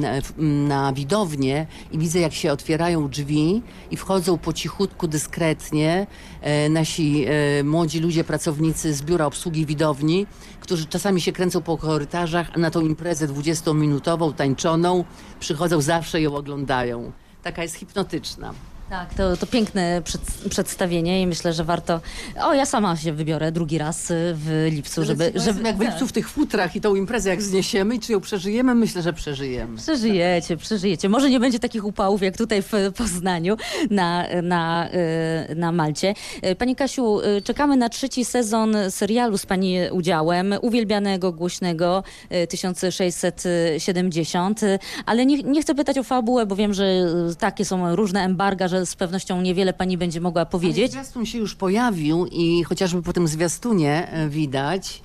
na widownię i widzę, jak się otwierają drzwi i wchodzą po cichutku, dyskretnie nasi młodzi ludzie, pracownicy z biura obsługi widowni, którzy czasami się kręcą po korytarzach, a na tą imprezę 20-minutową, tańczoną, przychodzą zawsze i ją oglądają. Taka jest hipnotyczna. Tak, to piękne przedstawienie i myślę, że warto... ja sama się wybiorę drugi raz w lipcu, żeby jak w lipcu w tych futrach i tą imprezę jak zniesiemy i czy ją przeżyjemy, myślę, że przeżyjemy. Przeżyjecie. Może nie będzie takich upałów jak tutaj w Poznaniu na Malcie. Pani Kasiu, czekamy na 3. sezon serialu z Pani udziałem, uwielbianego, głośnego 1670, ale nie chcę pytać o fabułę, bo wiem, że takie są różne embarga, że z pewnością niewiele pani będzie mogła powiedzieć. Zwiastun się już pojawił i chociażby po tym zwiastunie widać,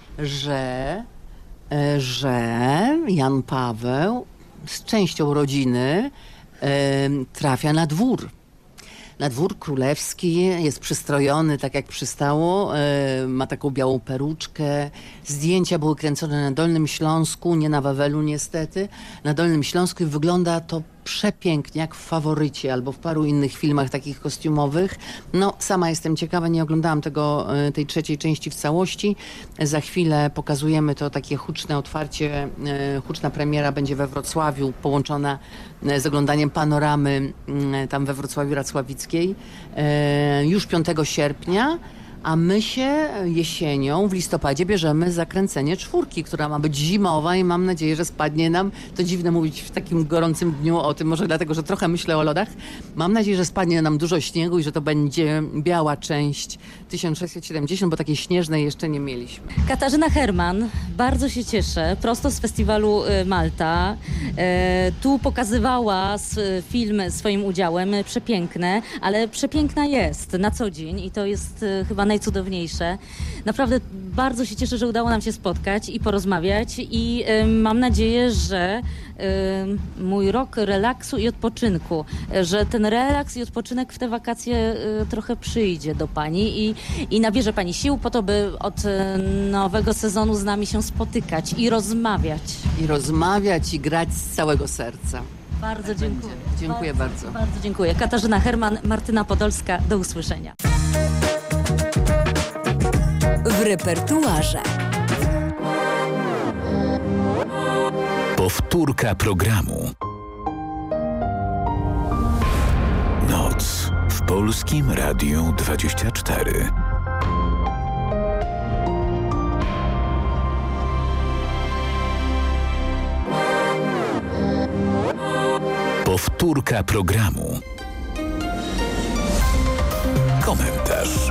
że Jan Paweł z częścią rodziny trafia na dwór. Na dwór królewski, jest przystrojony tak jak przystało, ma taką białą peruczkę. Zdjęcia były kręcone na Dolnym Śląsku, nie na Wawelu niestety. Na Dolnym Śląsku i wygląda to przepięknie, jak w Faworycie albo w paru innych filmach takich kostiumowych. No, sama jestem ciekawa, nie oglądałam tej 3. części w całości. Za chwilę pokazujemy to takie huczne otwarcie, huczna premiera będzie we Wrocławiu, połączona z oglądaniem panoramy tam we Wrocławiu Racławickiej już 5 sierpnia. A my się jesienią, w listopadzie bierzemy za kręcenie 4, która ma być zimowa i mam nadzieję, że spadnie nam. To dziwne mówić w takim gorącym dniu o tym, może dlatego, że trochę myślę o lodach. Mam nadzieję, że spadnie nam dużo śniegu i że to będzie biała część 1670, bo takiej śnieżnej jeszcze nie mieliśmy. Katarzyna Herman, bardzo się cieszę, prosto z festiwalu Malta. Tu pokazywała film swoim udziałem, przepiękne, ale przepiękna jest na co dzień i to jest chyba najcudowniejsze. Naprawdę bardzo się cieszę, że udało nam się spotkać i porozmawiać i mam nadzieję, że mój rok relaksu i odpoczynku, że ten relaks i odpoczynek w te wakacje trochę przyjdzie do pani i nabierze pani sił po to, by od nowego sezonu z nami się spotykać i rozmawiać. I grać z całego serca. Bardzo dziękuję. Dziękuję bardzo. Bardzo dziękuję. Katarzyna Herman, Martyna Podolska. Do usłyszenia. W repertuarze. Powtórka programu. Noc w Polskim Radiu 24. Powtórka programu. Komentarz.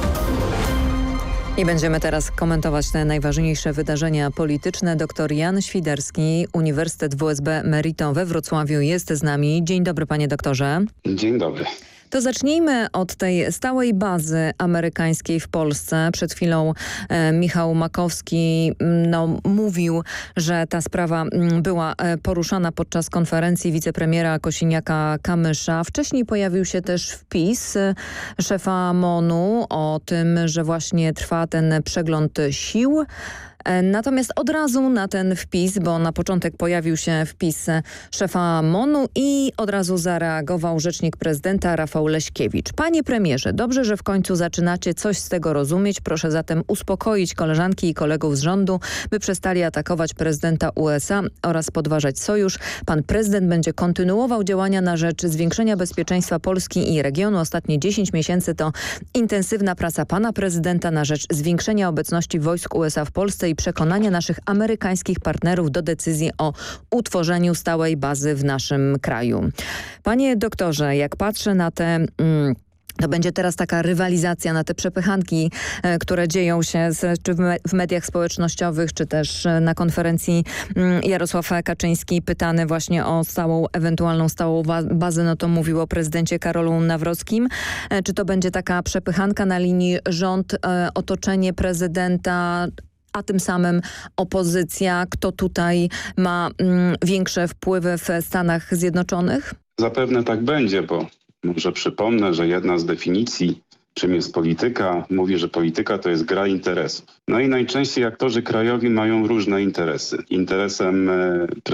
I będziemy teraz komentować te najważniejsze wydarzenia polityczne. Dr Jan Świderski, Uniwersytet WSB Merito we Wrocławiu jest z nami. Dzień dobry, panie doktorze. Dzień dobry. To zacznijmy od tej stałej bazy amerykańskiej w Polsce. Przed chwilą Michał Makowski mówił, że ta sprawa była poruszana podczas konferencji wicepremiera Kosiniaka-Kamysza. Wcześniej pojawił się też wpis szefa MON-u o tym, że właśnie trwa ten przegląd sił. Natomiast od razu na ten wpis, bo na początek pojawił się wpis szefa MON-u i od razu zareagował rzecznik prezydenta Rafał Leśkiewicz. Panie premierze, dobrze, że w końcu zaczynacie coś z tego rozumieć. Proszę zatem uspokoić koleżanki i kolegów z rządu, by przestali atakować prezydenta USA oraz podważać sojusz. Pan prezydent będzie kontynuował działania na rzecz zwiększenia bezpieczeństwa Polski i regionu. Ostatnie 10 miesięcy to intensywna praca pana prezydenta na rzecz zwiększenia obecności wojsk USA w Polsce i przekonania naszych amerykańskich partnerów do decyzji o utworzeniu stałej bazy w naszym kraju. Panie doktorze, jak patrzę na te... To będzie teraz taka rywalizacja na te przepychanki, które dzieją się czy w mediach społecznościowych, czy też na konferencji Jarosław Kaczyński pytany właśnie o ewentualną stałą bazę, no to mówił o prezydencie Karolu Nawrockim. Czy to będzie taka przepychanka na linii rząd, otoczenie prezydenta, a tym samym opozycja? Kto tutaj ma większe wpływy w Stanach Zjednoczonych? Zapewne tak będzie, bo może przypomnę, że jedna z definicji, czym jest polityka, mówi, że polityka to jest gra interesów. No i najczęściej aktorzy krajowi mają różne interesy. Interesem